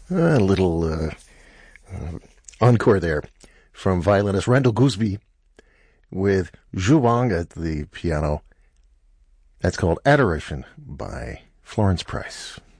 A little encore there from violinist Rendell Gooseby with Zhu Wang at the piano. That's called Adoration by Florence Price.